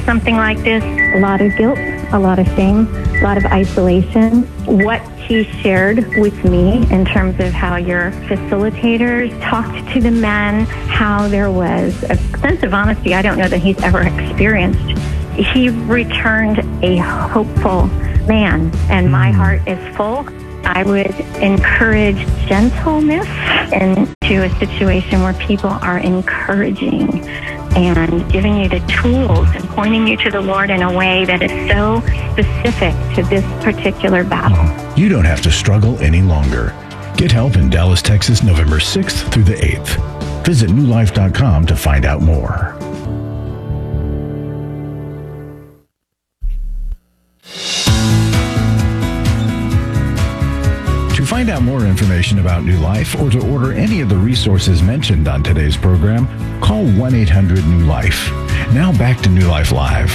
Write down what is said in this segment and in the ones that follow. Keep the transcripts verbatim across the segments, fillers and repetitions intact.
something like this? A lot of guilt, a lot of shame, a lot of isolation. What he shared with me in terms of how your facilitators talked to the men, how there was a sense of honesty I don't know that he's ever experienced. He returned a hopeful man, and my heart is full. I would encourage gentleness into a situation where people are encouraging and giving you the tools and pointing you to the Lord in a way that is so specific to this particular battle. You don't have to struggle any longer. Get help in Dallas, Texas, November sixth through the eighth. Visit new life dot com to find out more. To find out more information about New Life or to order any of the resources mentioned on today's program, call one eight hundred new life. Now back to New Life Live.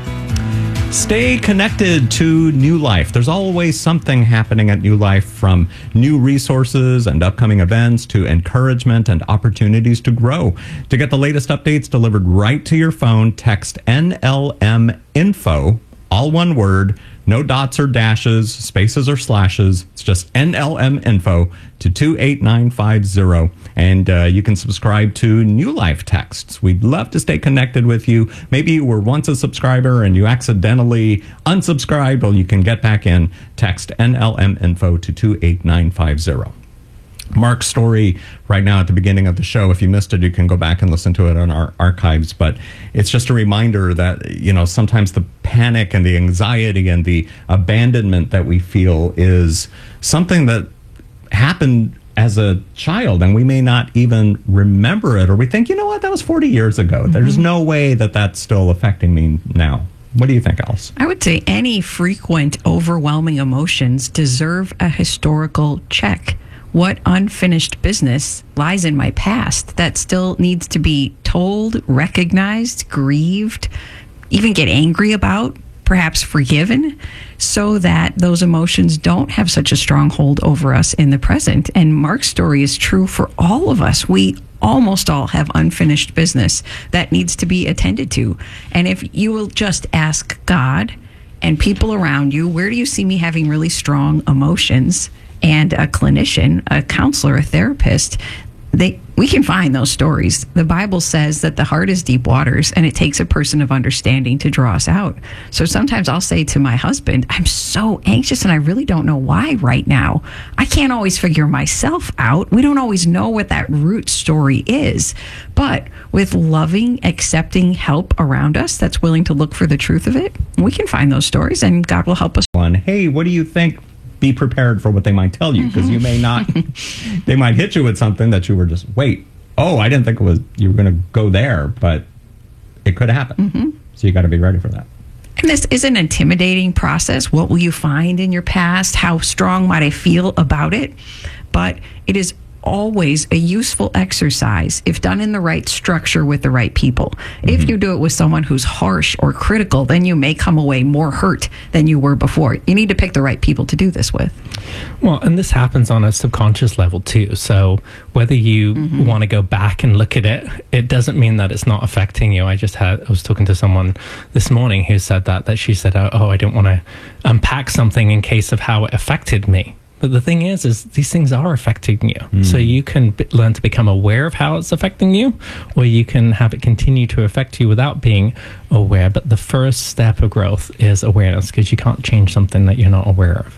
Stay connected to New Life. There's always something happening at New Life, from new resources and upcoming events to encouragement and opportunities to grow. To get the latest updates delivered right to your phone, text N L M info, all one word, no dots or dashes, spaces or slashes. It's just N L M info to two eight nine five zero. And uh, you can subscribe to New Life texts. We'd love to stay connected with you. Maybe you were once a subscriber and you accidentally unsubscribed. Well, you can get back in. Text N L M info to two eight nine five zero. Mark's story right now at the beginning of the show, if you missed it, you can go back and listen to it on our archives. But it's just a reminder that, you know, sometimes the panic and the anxiety and the abandonment that we feel is something that happened as a child, and we may not even remember it, or we think, you know what, that was forty years ago. Mm-hmm. There's no way that that's still affecting me now. What do you think, Alice? I would say any frequent, overwhelming emotions deserve a historical check. What unfinished business lies in my past that still needs to be told, recognized, grieved, even get angry about, perhaps forgiven, so that those emotions don't have such a strong hold over us in the present. And Mark's story is true for all of us. We almost all have unfinished business that needs to be attended to. And if you will just ask God and people around you, where do you see me having really strong emotions? And a clinician, a counselor, a therapist, they we can find those stories. The Bible says that the heart is deep waters, and it takes a person of understanding to draw us out. So sometimes I'll say to my husband, I'm so anxious and I really don't know why right now. I can't always figure myself out. We don't always know what that root story is. But with loving, accepting help around us that's willing to look for the truth of it, we can find those stories, and God will help us. Hey, what do you think? Be prepared for what they might tell you, because you may not, they might hit you with something that you were just, wait, oh, I didn't think it was, you were going to go there, but it could happen. Mm-hmm. So you got to be ready for that. And this is an intimidating process. What will you find in your past? How strong might I feel about it? But it is always a useful exercise if done in the right structure with the right people. Mm-hmm. If you do it with someone who's harsh or critical, then you may come away more hurt than you were before. You need to pick the right people to do this with. Well, and this happens on a subconscious level too. So whether you mm-hmm. want to go back and look at it, it doesn't mean that it's not affecting you. I just had, I was talking to someone this morning who said that, that she said, oh, oh I don't want to unpack something in case of how it affected me. But the thing is, is these things are affecting you. Mm. So you can b- learn to become aware of how it's affecting you, or you can have it continue to affect you without being aware. But the first step of growth is awareness, because you can't change something that you're not aware of.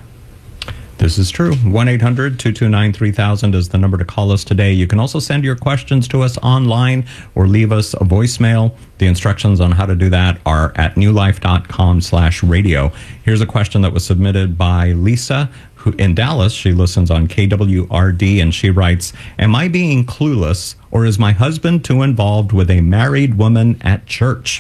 This is true. one eight hundred two two nine three thousand is the number to call us today. You can also send your questions to us online or leave us a voicemail. The instructions on how to do that are at newlife.com slash radio. Here's a question that was submitted by Lisa, who in Dallas. She listens on K W R D, and she writes, am I being clueless, or is my husband too involved with a married woman at church?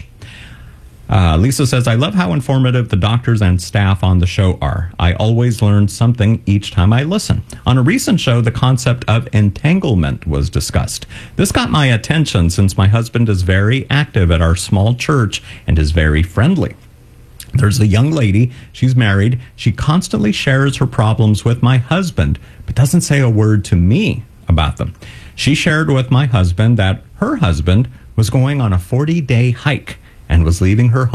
Uh, Lisa says, I love how informative the doctors and staff on the show are. I always learn something each time I listen. On a recent show, the concept of entanglement was discussed. This got my attention since my husband is very active at our small church and is very friendly. There's a young lady, she's married, she constantly shares her problems with my husband, but doesn't say a word to me about them. She shared with my husband that her husband was going on a forty-day hike and was leaving her home